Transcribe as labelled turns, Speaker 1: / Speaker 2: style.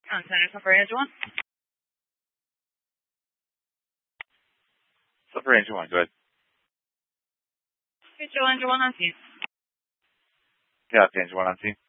Speaker 1: Center for Angel 1.
Speaker 2: For Angel 1, go ahead.
Speaker 1: Angel 1 on scene.
Speaker 2: Yeah, Angel 1 on scene.